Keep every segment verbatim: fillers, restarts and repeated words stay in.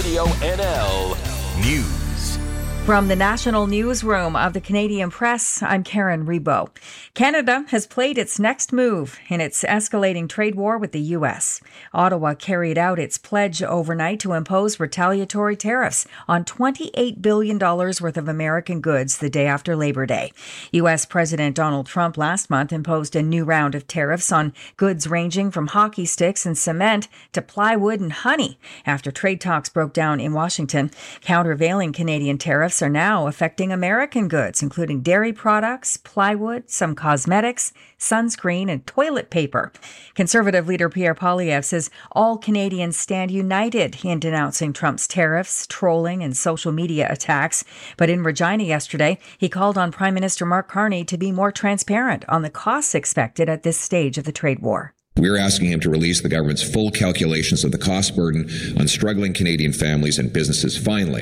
Radio N L News. From the National Newsroom of the Canadian Press, I'm Karen Rebo. Canada has played its next move in its escalating trade war with the U S. Ottawa carried out its pledge overnight to impose retaliatory tariffs on twenty-eight billion dollars worth of American goods the day after Labor Day. U S. President Donald Trump last month imposed a new round of tariffs on goods ranging from hockey sticks and cement to plywood and honey after trade talks broke down in Washington. Countervailing Canadian tariffs are now affecting American goods, including dairy products, plywood, some cosmetics, sunscreen, and toilet paper. Conservative leader Pierre Poilievre says all Canadians stand united in denouncing Trump's tariffs, trolling, and social media attacks. But in Regina yesterday, he called on Prime Minister Mark Carney to be more transparent on the costs expected at this stage of the trade war. We're asking him to release the government's full calculations of the cost burden on struggling Canadian families and businesses. Finally,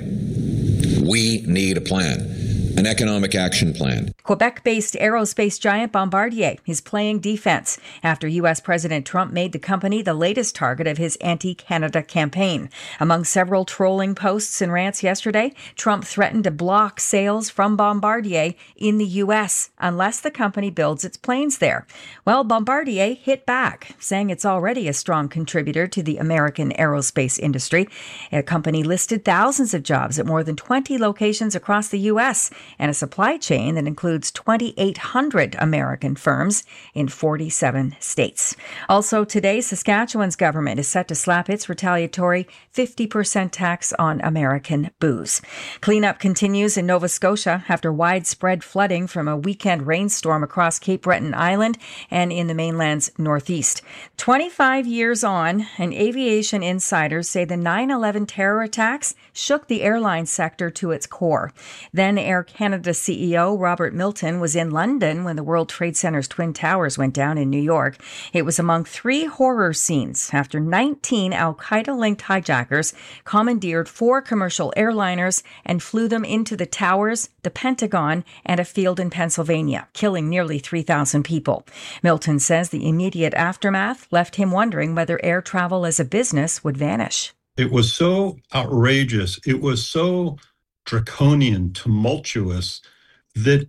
we need a plan, an economic action plan. Quebec-based aerospace giant Bombardier is playing defense after U S. President Trump made the company the latest target of his anti-Canada campaign. Among several trolling posts and rants yesterday, Trump threatened to block sales from Bombardier in the U S unless the company builds its planes there. Well, Bombardier hit back, saying it's already a strong contributor to the American aerospace industry. A company listed thousands of jobs at more than twenty locations across the U S and a supply chain that includes twenty-eight hundred American firms in forty-seven states. Also today, Saskatchewan's government is set to slap its retaliatory fifty percent tax on American booze. Cleanup continues in Nova Scotia after widespread flooding from a weekend rainstorm across Cape Breton Island and in the mainland's northeast. twenty-five years on, and aviation insiders say the nine eleven terror attacks shook the airline sector to its core. Then Air Canada C E O Robert Milton was in London when the World Trade Center's Twin Towers went down in New York. It was among three horror scenes after nineteen al-Qaeda-linked hijackers commandeered four commercial airliners and flew them into the towers, the Pentagon, and a field in Pennsylvania, killing nearly three thousand people. Milton says the immediate aftermath left him wondering whether air travel as a business would vanish. It was so outrageous. It was so draconian, tumultuous, that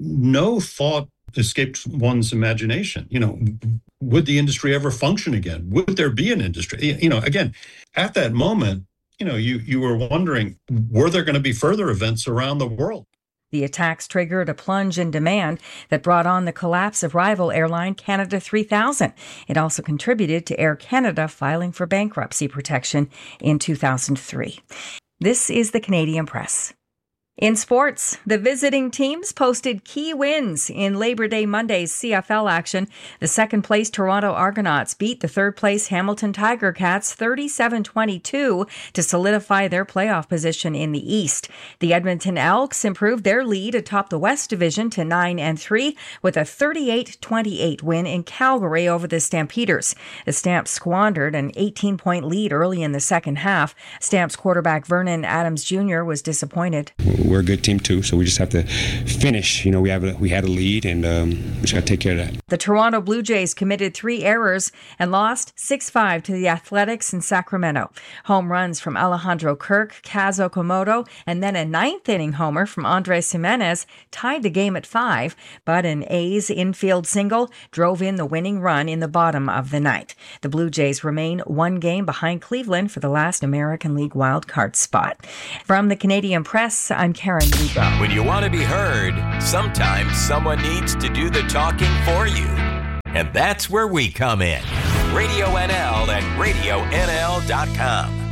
no thought escaped one's imagination. You know, would the industry ever function again? Would there be an industry? You know, again, at that moment, you know, you, you were wondering, were there going to be further events around the world? The attacks triggered a plunge in demand that brought on the collapse of rival airline Canada three thousand. It also contributed to Air Canada filing for bankruptcy protection in two thousand three. This is the Canadian Press. In sports, the visiting teams posted key wins in Labor Day Monday's C F L action. The second-place Toronto Argonauts beat the third-place Hamilton Tiger Cats thirty-seven twenty-two to solidify their playoff position in the East. The Edmonton Elks improved their lead atop the West Division to nine and three with a thirty-eight twenty-eight win in Calgary over the Stampeders. The Stamps squandered an eighteen-point lead early in the second half. Stamps quarterback Vernon Adams Junior was disappointed. We're a good team too, so we just have to finish. You know, we have a, we had a lead, and um, we just got to take care of that. The Toronto Blue Jays committed three errors and lost six five to the Athletics in Sacramento. Home runs from Alejandro Kirk, Kaz Okamoto, and then a ninth-inning homer from Andres Jimenez tied the game at five, but an A's infield single drove in the winning run in the bottom of the ninth. The Blue Jays remain one game behind Cleveland for the last American League wildcard spot. From the Canadian Press, I'm Karen Rebo. When you want to be heard, sometimes someone needs to do the talking for you. And that's where we come in. Radio N L and radio N L dot com.